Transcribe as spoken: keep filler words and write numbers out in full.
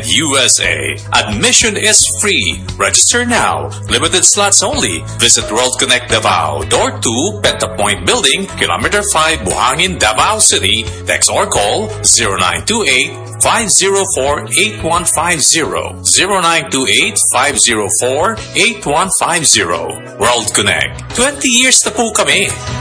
and U S A. Admission is free. Register now. Limited slots only. Visit World Connect Davao, Door two, Penta Point Building, Kilometer five, Buhangin, Davao City. Text or call zero nine two eight, five zero four, eight one five zero. zero nine two eight, five zero four, eight one five zero. World Connect. twenty years na po kami.